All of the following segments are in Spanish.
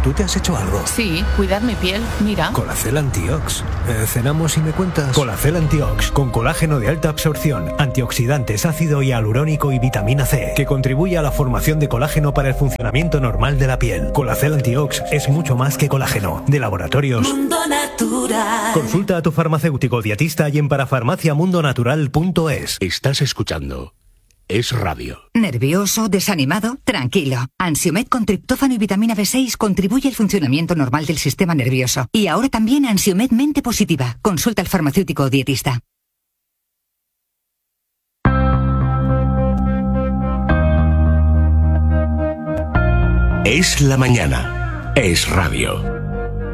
¿Tú te has hecho algo? Sí, cuidar mi piel, mira. Colacel Antiox. ¿Cenamos y me cuentas? Colacel Antiox, con colágeno de alta absorción, antioxidantes, ácido hialurónico y vitamina C, que contribuye a la formación de colágeno para el funcionamiento normal de la piel. Colacel Antiox es mucho más que colágeno. De Laboratorios Mundo Natural. Consulta a tu farmacéutico dietista y en parafarmaciamundonatural.es. Estás escuchando Es Radio. ¿Nervioso? ¿Desanimado? Tranquilo. Ansiomed con triptófano y vitamina B6 contribuye al funcionamiento normal del sistema nervioso. Y ahora también Ansiomed Mente Positiva. Consulta al farmacéutico o dietista. Es la mañana. Es Radio.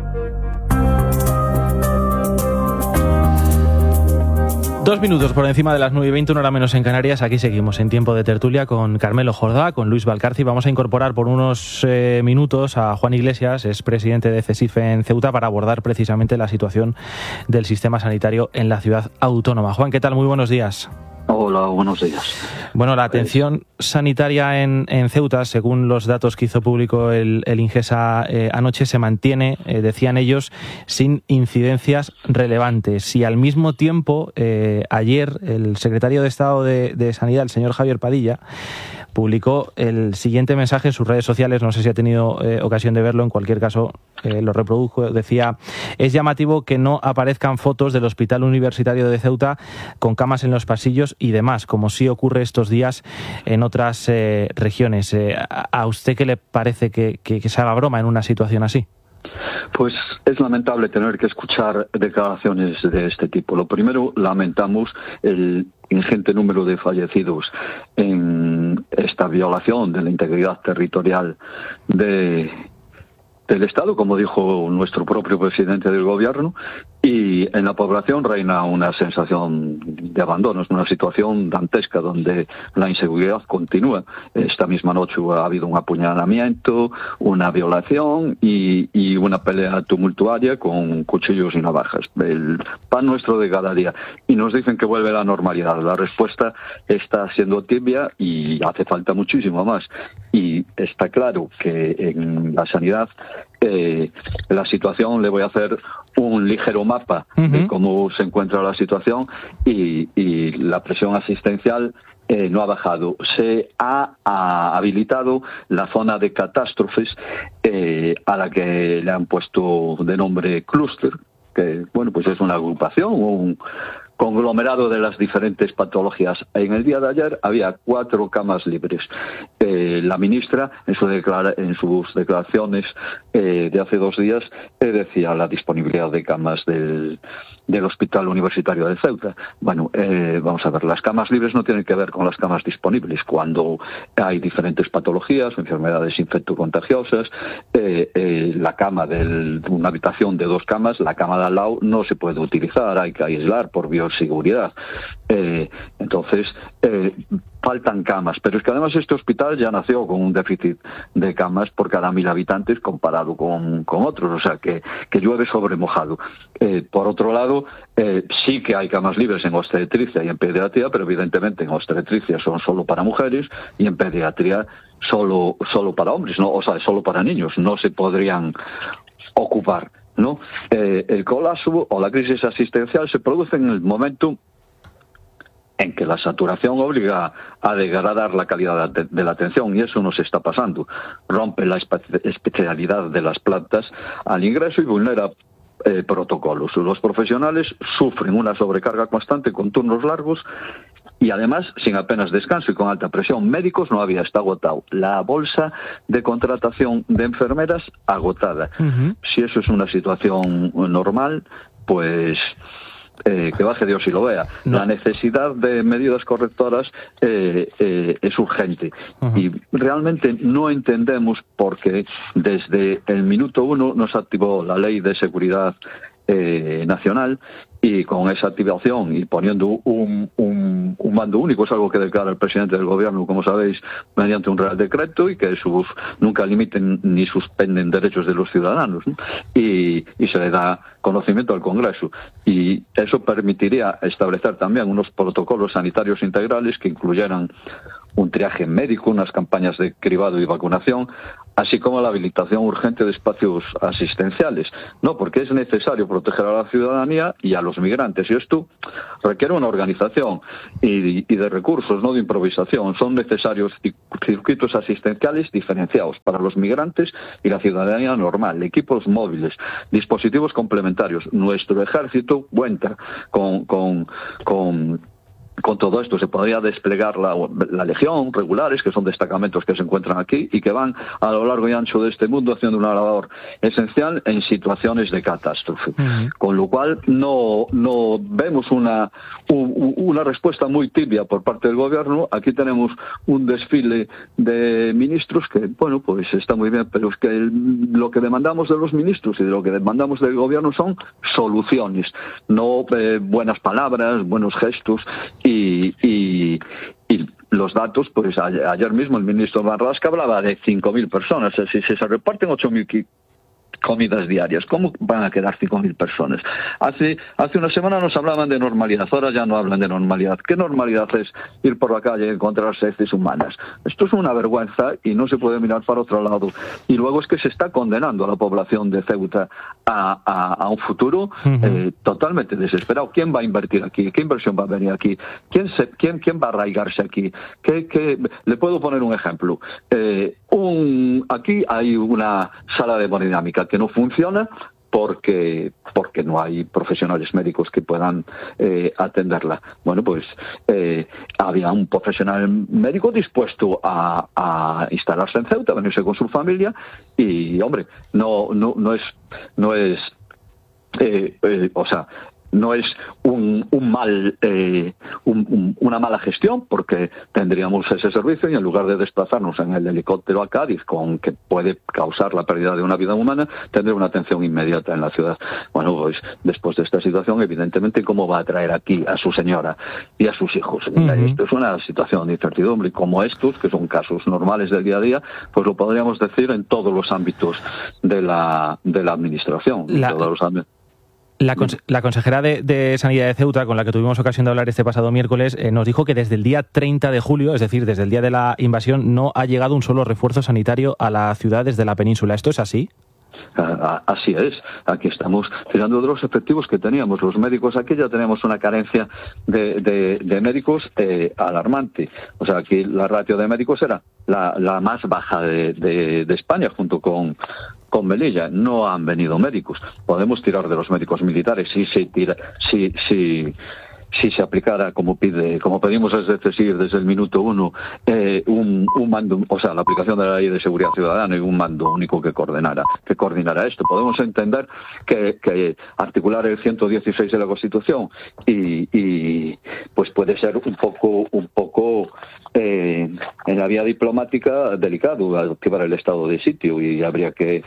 Dos minutos por encima de las 9:20, una hora menos en Canarias. Aquí seguimos en tiempo de tertulia con Carmelo Jordá, con Luis Valcarce. Vamos a incorporar por unos minutos a Juan Iglesias, es presidente de CESIF en Ceuta, para abordar precisamente la situación del sistema sanitario en la ciudad autónoma. Juan, ¿qué tal? Muy buenos días. Hola, buenos días. Bueno, la atención sanitaria en Ceuta, según los datos que hizo público el Ingesa anoche, se mantiene, decían ellos, sin incidencias relevantes. Y al mismo tiempo, ayer el secretario de Estado de Sanidad, el señor Javier Padilla, publicó el siguiente mensaje en sus redes sociales. No sé si ha tenido ocasión de verlo, en cualquier caso lo reprodujo. Decía: es llamativo que no aparezcan fotos del Hospital Universitario de Ceuta con camas en los pasillos y demás, como sí ocurre estos días en otras regiones. ¿A usted qué le parece que se haga broma en una situación así? Pues es lamentable tener que escuchar declaraciones de este tipo. Lo primero, lamentamos el ingente número de fallecidos en esta violación de la integridad territorial del Estado, como dijo nuestro propio presidente del Gobierno, y en la población reina una sensación de abandono. Es una situación dantesca donde la inseguridad continúa. Esta misma noche ha habido un apuñalamiento, una violación y una pelea tumultuaria con cuchillos y navajas. El pan nuestro de cada día. Y nos dicen que vuelve a la normalidad. La respuesta está siendo tibia y hace falta muchísimo más. Y está claro que en la sanidad la situación, le voy a hacer un ligero mapa de cómo se encuentra la situación, y la presión asistencial no ha bajado. Se ha habilitado la zona de catástrofes a la que le han puesto de nombre clúster, que bueno, pues es una agrupación, un conglomerado de las diferentes patologías. En el día de ayer había 4 camas libres. La ministra, en sus declaraciones de hace 2 días, decía la disponibilidad de camas del Hospital Universitario de Ceuta. Bueno, vamos a ver, las camas libres no tienen que ver con las camas disponibles. Cuando hay diferentes patologías, enfermedades infectocontagiosas, la cama de una habitación de 2 camas, la cama de al lado no se puede utilizar, hay que aislar por bioseguridad. Entonces, faltan camas, pero es que además este hospital ya nació con un déficit de camas por cada 1.000 habitantes comparado con otros, o sea que llueve sobre mojado. Por otro lado, sí que hay camas libres en obstetricia y en pediatría, pero evidentemente en obstetricia son solo para mujeres y en pediatría solo para hombres, ¿no? O sea, solo para niños, no se podrían ocupar, ¿no? El colapso o la crisis asistencial se produce en el momento en que la saturación obliga a degradar la calidad de la atención, y eso nos está pasando. Rompe la especialidad de las plantas al ingreso y vulnera protocolos. Los profesionales sufren una sobrecarga constante con turnos largos y además sin apenas descanso y con alta presión. Médicos no había, está agotado. La bolsa de contratación de enfermeras agotada. Si eso es una situación normal, pues que baje Dios y lo vea. No. La necesidad de medidas correctoras es urgente. Y realmente no entendemos por qué desde el minuto 1 nos activó la Ley de Seguridad Nacional, y con esa activación y poniendo un mando único, es algo que declara el presidente del Gobierno, como sabéis, mediante un Real Decreto, y que nunca limiten ni suspenden derechos de los ciudadanos, ¿no? Y se le da conocimiento al Congreso, y eso permitiría establecer también unos protocolos sanitarios integrales que incluyeran un triaje médico, unas campañas de cribado y vacunación, así como la habilitación urgente de espacios asistenciales. No, porque es necesario proteger a la ciudadanía y a los migrantes, y esto requiere una organización y de recursos, no de improvisación. Son necesarios circuitos asistenciales diferenciados para los migrantes y la ciudadanía normal, equipos móviles, dispositivos complementarios. Nuestro ejército cuenta con todo esto. Se podría desplegar la Legión, regulares, que son destacamentos que se encuentran aquí y que van a lo largo y ancho de este mundo haciendo una labor esencial en situaciones de catástrofe. Con lo cual no vemos una respuesta muy tibia por parte del gobierno. Aquí tenemos un desfile de ministros que, bueno, pues está muy bien, pero es que lo que demandamos de los ministros y de lo que demandamos del gobierno son soluciones, no buenas palabras, buenos gestos. Y los datos, pues ayer mismo el ministro Marlaska hablaba de 5.000 personas. Si se reparten 8.000 comidas diarias, ¿cómo van a quedar 5.000 personas? Hace una semana nos hablaban de normalidad, ahora ya no hablan de normalidad. ¿Qué normalidad es ir por la calle y encontrarse heces humanas? Esto es una vergüenza y no se puede mirar para otro lado. Y luego es que se está condenando a la población de Ceuta a un futuro totalmente desesperado. ¿Quién va a invertir aquí? ¿Qué inversión va a venir aquí? ¿Quién va a arraigarse aquí? Le puedo poner un ejemplo. Aquí hay una sala de hemodinámica que no funciona porque no hay profesionales médicos que puedan atenderla. Bueno, pues había un profesional médico dispuesto a instalarse en Ceuta, a venirse con su familia y, hombre, no es una mala gestión, porque tendríamos ese servicio y en lugar de desplazarnos en el helicóptero a Cádiz, que puede causar la pérdida de una vida humana, tendría una atención inmediata en la ciudad. Bueno, pues después de esta situación, evidentemente, ¿cómo va a traer aquí a su señora y a sus hijos? Esto es una situación de incertidumbre, y como estos, que son casos normales del día a día, pues lo podríamos decir en todos los ámbitos de la administración. La consejera de Sanidad de Ceuta, con la que tuvimos ocasión de hablar este pasado miércoles, nos dijo que desde el día 30 de julio, es decir, desde el día de la invasión, no ha llegado un solo refuerzo sanitario a la ciudad desde la península. ¿Esto es así? Así es. Aquí estamos tirando de los efectivos que teníamos. Los médicos aquí ya tenemos una carencia de médicos alarmante. O sea, aquí la ratio de médicos era la más baja de España, junto con Melilla. No han venido médicos. Podemos tirar de los médicos militares si se aplicara como pedimos, es decir, desde el minuto 1, un mando, o sea, la aplicación de la Ley de Seguridad Ciudadana y un mando único que coordinara esto. Podemos entender que articular el 116 de la Constitución y pues puede ser un poco en la vía diplomática delicado activar el estado de sitio, y habría que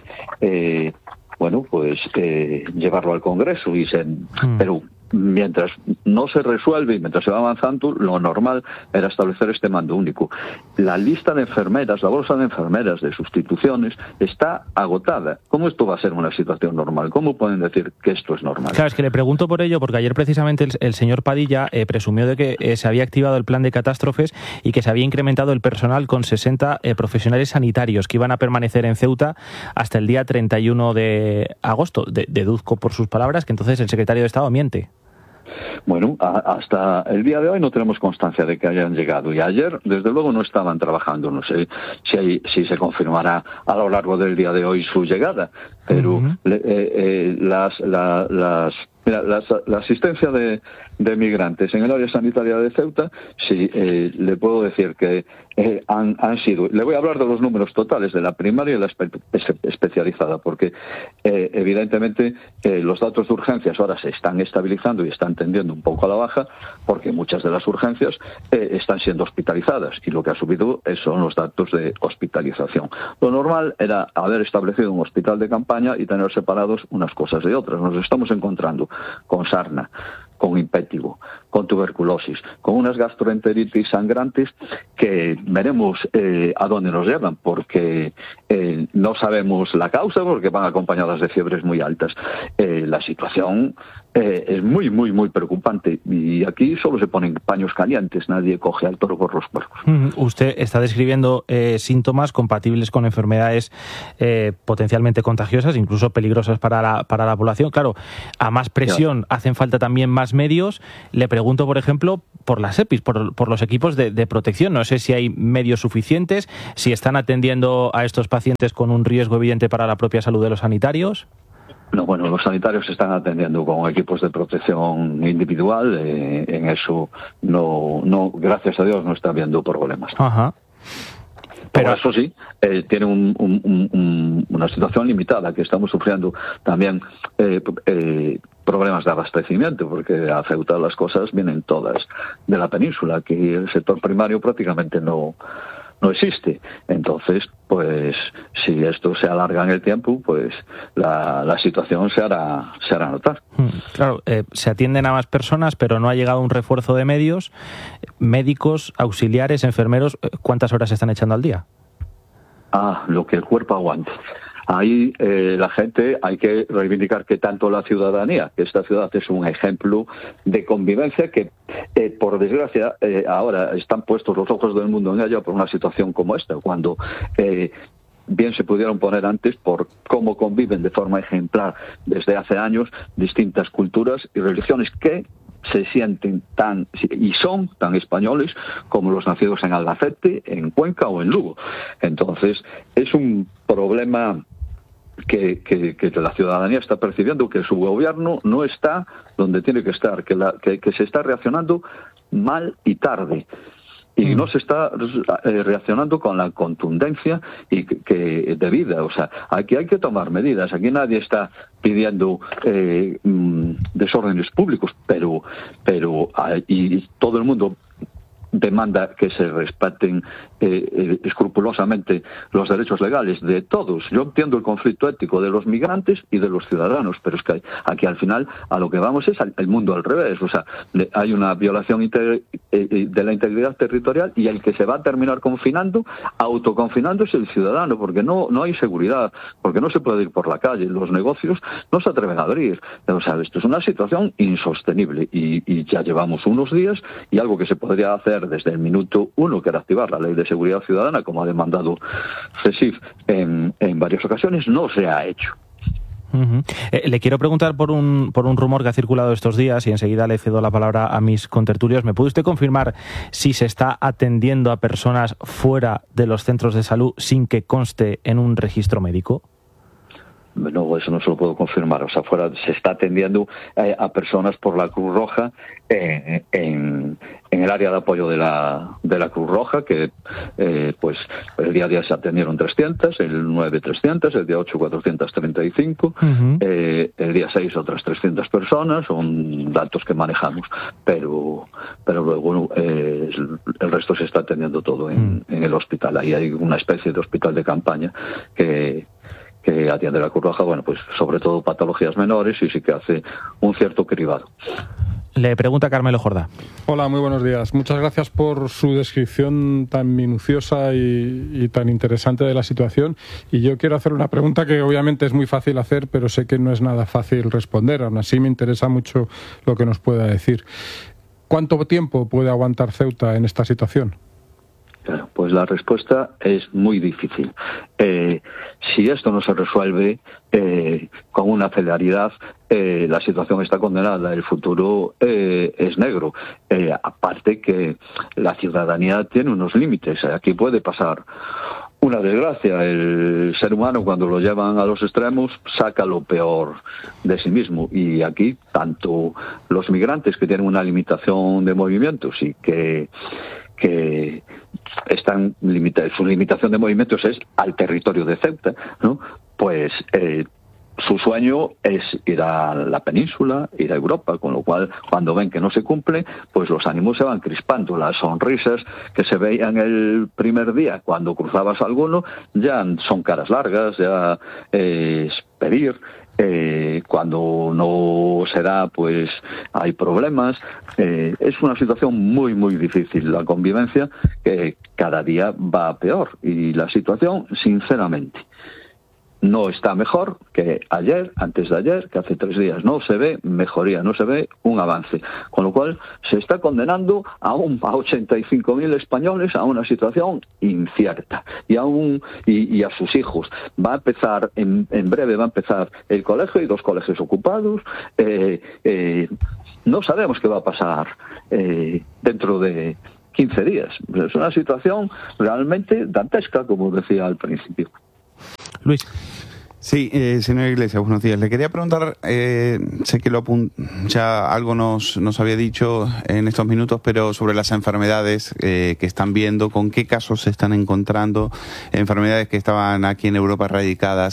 llevarlo al Congreso pero mientras no se resuelve y mientras se va avanzando, lo normal era establecer este mando único. La lista de enfermeras, la bolsa de enfermeras de sustituciones está agotada. ¿Cómo esto va a ser una situación normal? ¿Cómo pueden decir que esto es normal? Claro, es que le pregunto por ello, porque ayer precisamente el señor Padilla presumió de que se había activado el plan de catástrofes y que se había incrementado el personal con 60 profesionales sanitarios que iban a permanecer en Ceuta hasta el día 31 de agosto. Deduzco por sus palabras que entonces el secretario de Estado miente. Bueno, hasta el día de hoy no tenemos constancia de que hayan llegado, y ayer, desde luego, no estaban trabajando. No sé si se confirmará a lo largo del día de hoy su llegada, pero la asistencia de migrantes en el área sanitaria de Ceuta, sí, le puedo decir que han sido... Le voy a hablar de los números totales de la primaria y la especializada, porque evidentemente los datos de urgencias ahora se están estabilizando y están tendiendo un poco a la baja, porque muchas de las urgencias están siendo hospitalizadas, y lo que ha subido son los datos de hospitalización. Lo normal era haber establecido un hospital de campaña y tener separados unas cosas de otras. Nos estamos encontrando con sarna, con impétigo, con tuberculosis, con unas gastroenteritis sangrantes que veremos a dónde nos llevan, porque no sabemos la causa, porque van acompañadas de fiebres muy altas. La situación es muy, muy, muy preocupante. Y aquí solo se ponen paños calientes, nadie coge al toro por los cuernos. Usted está describiendo síntomas compatibles con enfermedades potencialmente contagiosas, incluso peligrosas para la población. Claro, a más presión hacen falta también más medios. Le pregunto, por ejemplo, por las EPIs, por los equipos de protección. No sé si hay medios suficientes, si están atendiendo a estos pacientes con un riesgo evidente para la propia salud de los sanitarios. No, bueno, los sanitarios se están atendiendo con equipos de protección individual. En eso, no, gracias a Dios, no está habiendo problemas. Ajá. Pero eso sí, tiene una situación limitada, que estamos sufriendo también problemas de abastecimiento, porque a Ceuta las cosas vienen todas de la península. Aquí el sector primario prácticamente no existe. Entonces, pues si esto se alarga en el tiempo, pues la situación se hará notar. Claro, se atienden a más personas, pero no ha llegado un refuerzo de medios, médicos, auxiliares, enfermeros. ¿Cuántas horas se están echando al día? Lo que el cuerpo aguante. Ahí la gente, hay que reivindicar que tanto la ciudadanía, que esta ciudad es un ejemplo de convivencia que, por desgracia, ahora están puestos los ojos del mundo en ella por una situación como esta, cuando bien se pudieron poner antes por cómo conviven de forma ejemplar desde hace años distintas culturas y religiones que se sienten y son tan españoles como los nacidos en Albacete, en Cuenca o en Lugo. Entonces, es un problema que la ciudadanía está percibiendo, que su gobierno no está donde tiene que estar, que se está reaccionando mal y tarde. Y no se está reaccionando con la contundencia que debida. O sea, aquí hay que tomar medidas. Aquí nadie está pidiendo desórdenes públicos, pero y todo el mundo demanda que se respeten escrupulosamente los derechos legales de todos. Yo entiendo el conflicto ético de los migrantes y de los ciudadanos, pero es que aquí al final a lo que vamos es el mundo al revés. O sea, hay una violación de la integridad territorial y el que se va a terminar autoconfinando es el ciudadano, porque no hay seguridad, porque no se puede ir por la calle, los negocios no se atreven a abrir. O sea, esto es una situación insostenible y ya llevamos unos días, y algo que se podría hacer desde el minuto 1, que era activar la Ley de Seguridad Ciudadana, como ha demandado CESIF en varias ocasiones, no se ha hecho. Le quiero preguntar por un rumor que ha circulado estos días, y enseguida le cedo la palabra a mis contertulios. ¿Me puede usted confirmar si se está atendiendo a personas fuera de los centros de salud sin que conste en un registro médico? No, eso no se lo puedo confirmar. O sea, se está atendiendo a personas por la Cruz Roja en el área de apoyo de la Cruz Roja, que pues el día 10 se atendieron 300, el 9 300, el día 8 435, el día 6 otras 300 personas. Son datos que manejamos, pero luego el resto se está atendiendo todo en el hospital. Ahí hay una especie de hospital de campaña que atiende la Cruz Roja, bueno, pues sobre todo patologías menores, y sí que hace un cierto cribado. Le pregunta Carmelo Jordá. Hola, muy buenos días. Muchas gracias por su descripción tan minuciosa y tan interesante de la situación. Y yo quiero hacer una pregunta que obviamente es muy fácil hacer, pero sé que no es nada fácil responder. Aún así me interesa mucho lo que nos pueda decir. ¿Cuánto tiempo puede aguantar Ceuta en esta situación? Claro, pues la respuesta es muy difícil. Si esto no se resuelve con una celeridad, la situación está condenada, el futuro es negro. Aparte que la ciudadanía tiene unos límites. Aquí puede pasar una desgracia. El ser humano, cuando lo llevan a los extremos, saca lo peor de sí mismo. Y aquí, tanto los migrantes, que tienen una limitación de movimientos y que están limitados, su limitación de movimientos es al territorio de Ceuta, ¿no? Pues su sueño es ir a la península, ir a Europa, con lo cual, cuando ven que no se cumple, pues los ánimos se van crispando. Las sonrisas que se veían el primer día cuando cruzabas alguno ya son caras largas, ya es pedir. Cuando no se da, pues hay problemas. Es una situación muy, muy difícil. La convivencia que cada día va peor. Y la situación, sinceramente, no está mejor que ayer, antes de ayer, que hace 3 días. No se ve mejoría, no se ve un avance. Con lo cual se está condenando a 85.000 españoles a una situación incierta y a sus hijos. Va a empezar, en breve va a empezar el colegio y 2 colegios ocupados. No sabemos qué va a pasar dentro de 15 días. Es una situación realmente dantesca, como decía al principio. Luis. Sí, señor Iglesias, buenos días. Le quería preguntar, sé que ya algo nos había dicho en estos minutos, pero sobre las enfermedades que están viendo, con qué casos se están encontrando, enfermedades que estaban aquí en Europa erradicadas,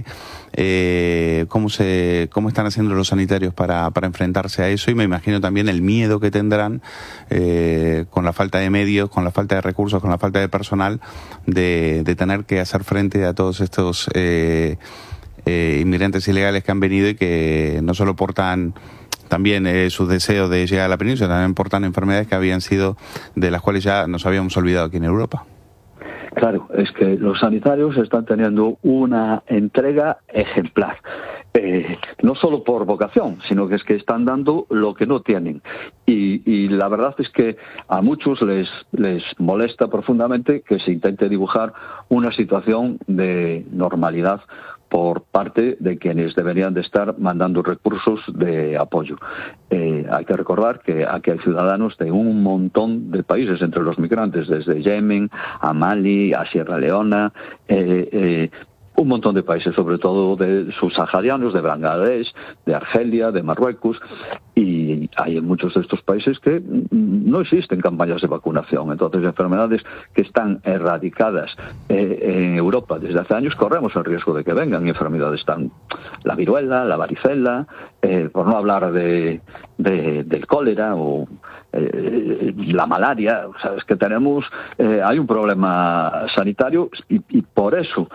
cómo están haciendo los sanitarios para enfrentarse a eso, y me imagino también el miedo que tendrán con la falta de medios, con la falta de recursos, con la falta de personal, de tener que hacer frente a todos estos inmigrantes ilegales que han venido y que no solo portan también sus deseos de llegar a la península, también portan enfermedades que habían sido, de las cuales ya nos habíamos olvidado aquí en Europa. Claro, es que los sanitarios están teniendo una entrega ejemplar. No solo por vocación, sino que es que están dando lo que no tienen. Y la verdad es que a muchos les molesta profundamente que se intente dibujar una situación de normalidad por parte de quienes deberían de estar mandando recursos de apoyo. Hay que recordar que aquí hay ciudadanos de un montón de países entre los migrantes, desde Yemen a Mali, a Sierra Leona, un montón de países, sobre todo de subsaharianos, de Bangladesh, de Argelia, de Marruecos, y hay en muchos de estos países que no existen campañas de vacunación. Entonces, enfermedades que están erradicadas en Europa desde hace años, corremos el riesgo de que vengan, y enfermedades tan, la viruela, la varicela, por no hablar del cólera o la malaria. O sea, es que tenemos, hay un problema sanitario, y por eso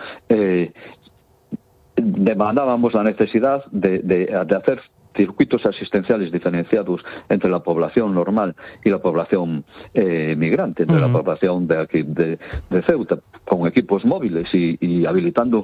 demandábamos la necesidad de hacer circuitos asistenciales diferenciados entre la población normal y la población migrante, entre la población de aquí de Ceuta, con equipos móviles y habilitando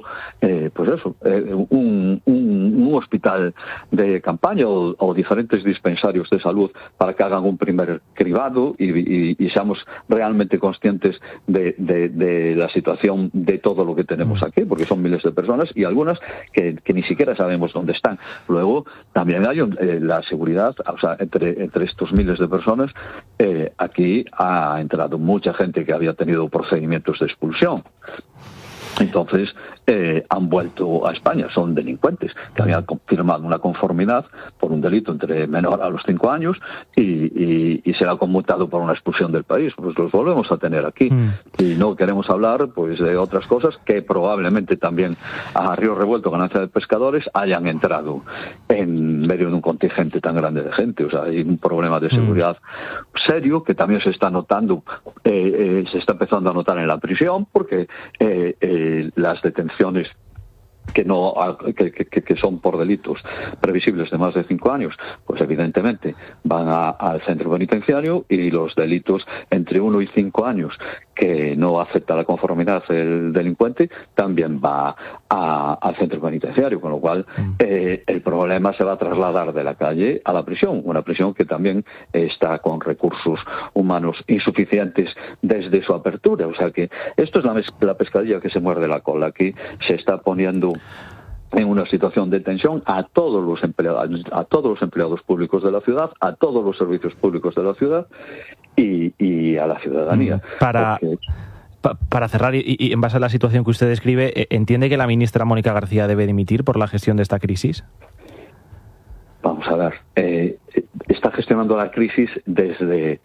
un hospital de campaña o diferentes dispensarios de salud para que hagan un primer cribado y seamos realmente conscientes de la situación de todo lo que tenemos aquí, porque son miles de personas y algunas que ni siquiera sabemos dónde están. Luego también hay la seguridad, o sea, entre estos miles de personas, aquí ha entrado mucha gente que había tenido procedimientos de expulsión. Entonces, han vuelto a España, son delincuentes que habían firmado una conformidad por un delito entre menor a los 5 años y se le ha conmutado por una expulsión del país. Pues los volvemos a tener aquí. Y no queremos hablar pues de otras cosas que probablemente también a río revuelto, ganancia de pescadores, hayan entrado en medio de un contingente tan grande de gente. O sea, hay un problema de seguridad serio que también se está notando, se está empezando a notar en la prisión, porque las detenciones que son por delitos previsibles de más de 5 años, pues evidentemente van al centro penitenciario, y los delitos entre 1 y 5 años que no acepta la conformidad el delincuente también va al centro penitenciario, con lo cual el problema se va a trasladar de la calle a la prisión, una prisión que también está con recursos humanos insuficientes desde su apertura. O sea que esto es la pescadilla que se muerde la cola. Aquí se está poniendo en una situación de tensión a todos los empleados públicos de la ciudad, a todos los servicios públicos de la ciudad y a la ciudadanía. Para cerrar, y en base a la situación que usted describe, ¿entiende que la ministra Mónica García debe dimitir por la gestión de esta crisis? Vamos a ver, está gestionando la crisis desde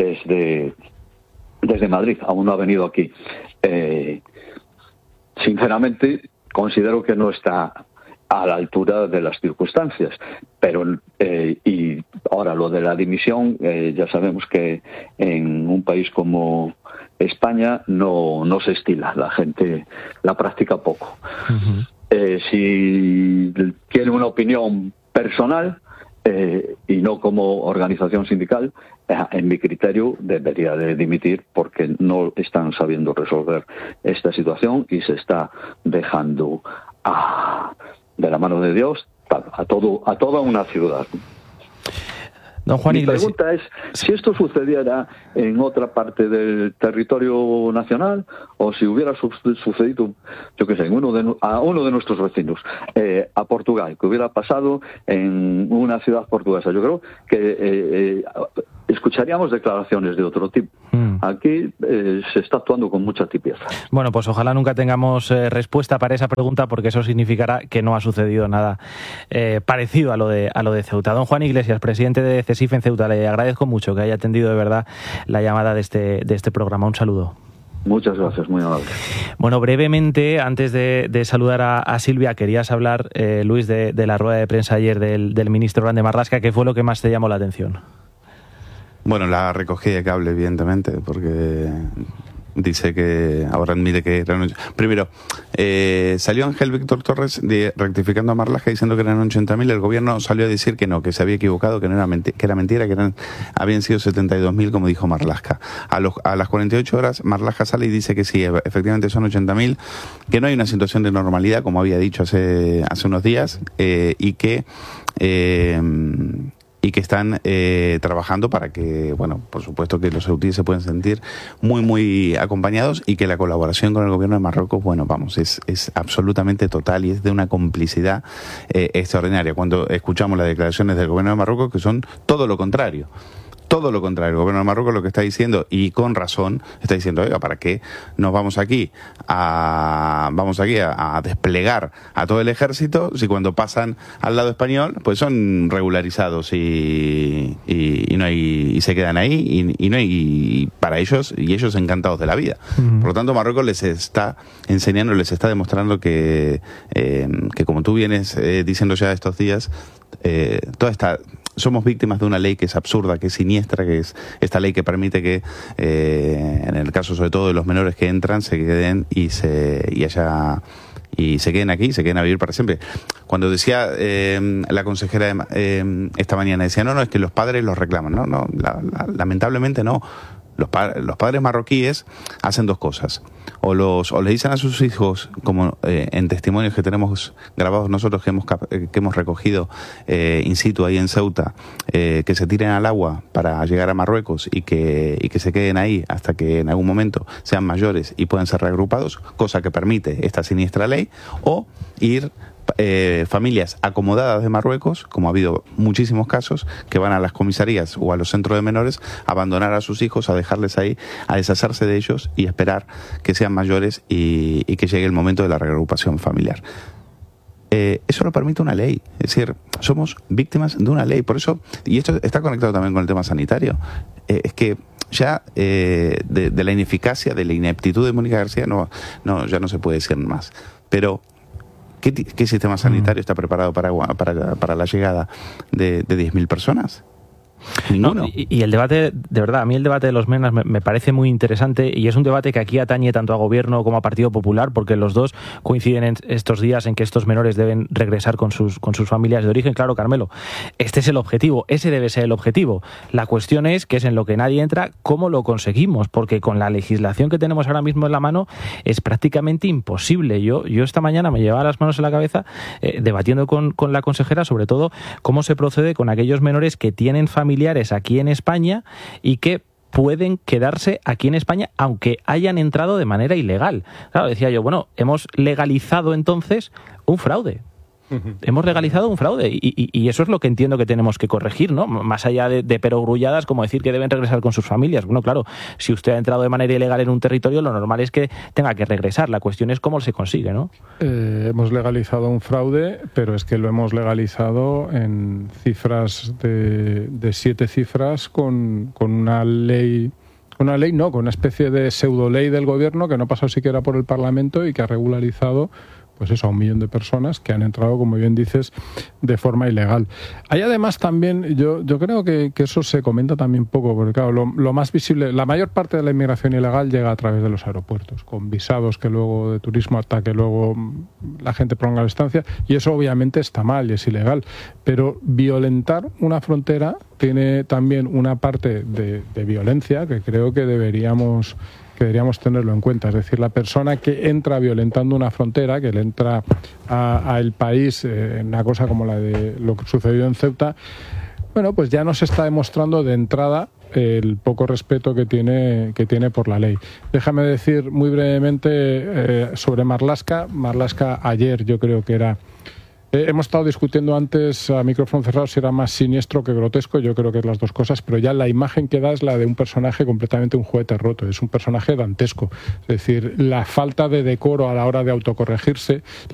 Madrid, aún no ha venido aquí. Sinceramente, considero que no está a la altura de las circunstancias, pero y ahora lo de la dimisión, ya sabemos que en un país como España no se estila, la gente la practica poco. Si tiene una opinión personal y no como organización sindical, en mi criterio debería de dimitir, porque no están sabiendo resolver esta situación y se está dejando de la mano de Dios, a toda una ciudad. Don Juan Iglesias. Mi pregunta es si esto sucediera en otra parte del territorio nacional o si hubiera sucedido, yo qué sé, a uno de nuestros vecinos, a Portugal, que hubiera pasado en una ciudad portuguesa. Yo creo que escucharíamos declaraciones de otro tipo. Aquí se está actuando con mucha tibieza. Bueno, pues ojalá nunca tengamos respuesta para esa pregunta, porque eso significará que no ha sucedido nada parecido a lo de Ceuta. Don Juan Iglesias, presidente de CESIF en Ceuta, le agradezco mucho que haya atendido de verdad la llamada de este programa. Un saludo. Muchas gracias, muy amable. Bueno, brevemente, antes de saludar a Silvia, querías hablar, Luis, de la rueda de prensa ayer del ministro Grande Marlaska. ¿Qué fue lo que más te llamó la atención? Bueno, la recogida de cable, evidentemente, porque dice que ahora admite que eran... Primero, salió Ángel Víctor Torres rectificando a Marlaska diciendo que eran 80.000. El gobierno salió a decir que no, que se había equivocado, que no era que era mentira, que habían sido 72.000, como dijo Marlaska. A las 48 horas, Marlaska sale y dice que sí, efectivamente son 80.000, que no hay una situación de normalidad, como había dicho hace unos días, y que están trabajando para que, bueno, por supuesto que los ceutíes se pueden sentir muy, muy acompañados, y que la colaboración con el gobierno de Marruecos, bueno, vamos, es absolutamente total y es de una complicidad extraordinaria. Cuando escuchamos las declaraciones del gobierno de Marruecos, que son todo lo contrario. Todo lo contrario. El gobierno de Marruecos lo que está diciendo, y con razón, está diciendo, oiga, ¿para qué nos vamos aquí a desplegar a todo el ejército si cuando pasan al lado español pues son regularizados y no hay, y se quedan ahí y no hay, para ellos, y ellos encantados de la vida? Por lo tanto, Marruecos les está enseñando, les está demostrando que como tú vienes diciendo ya estos días, somos víctimas de una ley que es absurda, que es siniestra, que es esta ley que permite que, en el caso sobre todo de los menores que entran, se queden y se queden aquí, se queden a vivir para siempre. Cuando decía la consejera esta mañana, decía, no, es que los padres los reclaman. No, lamentablemente no. Los padres marroquíes hacen dos cosas. O le dicen a sus hijos, como en testimonios que tenemos grabados nosotros, que hemos recogido in situ ahí en Ceuta, que se tiren al agua para llegar a Marruecos y que se queden ahí hasta que en algún momento sean mayores y puedan ser reagrupados, cosa que permite esta siniestra ley, o ir familias acomodadas de Marruecos, como ha habido muchísimos casos, que van a las comisarías o a los centros de menores a abandonar a sus hijos, a dejarles ahí, a deshacerse de ellos y esperar que sean mayores y que llegue el momento de la reagrupación familiar. Eso lo permite una ley, es decir, somos víctimas de una ley. Por eso, y esto está conectado también con el tema sanitario, es que ya de la ineficacia, de la ineptitud de Mónica García ya no se puede decir más. Pero ¿qué sistema sanitario está preparado para la llegada de 10.000 personas? Ninguno. No, y el debate, de verdad, a mí el debate de los MENAS me parece muy interesante, y es un debate que aquí atañe tanto a Gobierno como a Partido Popular, porque los dos coinciden en estos días en que estos menores deben regresar con sus familias de origen. Claro, Carmelo, este es el objetivo, ese debe ser el objetivo. La cuestión es, que es en lo que nadie entra, cómo lo conseguimos, porque con la legislación que tenemos ahora mismo en la mano es prácticamente imposible. Yo esta mañana me llevaba las manos en la cabeza debatiendo con la consejera sobre todo cómo se procede con aquellos menores que tienen familiares aquí en España y que pueden quedarse aquí en España aunque hayan entrado de manera ilegal. Claro, decía yo, bueno, hemos legalizado entonces un fraude. Hemos legalizado un fraude y eso es lo que entiendo que tenemos que corregir, ¿no? Más allá de perogrulladas como decir que deben regresar con sus familias. Bueno, claro, si usted ha entrado de manera ilegal en un territorio, lo normal es que tenga que regresar. La cuestión es cómo se consigue, ¿no? Hemos legalizado un fraude, pero es que lo hemos legalizado en cifras de 7 cifras con una ley... Con una especie de pseudo ley del gobierno que no ha pasado siquiera por el Parlamento y que ha regularizado pues eso, a 1 millón de personas que han entrado, como bien dices, de forma ilegal. Hay además también, yo creo que eso se comenta también poco, porque claro, lo más visible, la mayor parte de la inmigración ilegal llega a través de los aeropuertos, con visados que luego de turismo hasta que luego la gente prolonga la estancia, y eso obviamente está mal y es ilegal, pero violentar una frontera tiene también una parte de violencia que creo que deberíamos que deberíamos tenerlo en cuenta. Es decir, la persona que entra violentando una frontera, que le entra al país en una cosa como la de lo que sucedió en Ceuta, bueno, pues ya nos está demostrando de entrada el poco respeto que tiene por la ley. Déjame decir muy brevemente sobre Marlaska. Marlaska ayer yo creo que era... hemos estado discutiendo antes a micrófono cerrado si era más siniestro que grotesco. Yo creo que es las dos cosas, pero ya la imagen que da es la de un personaje completamente un juguete roto. Es un personaje dantesco. Es decir, la falta de decoro a la hora de autocorregirse,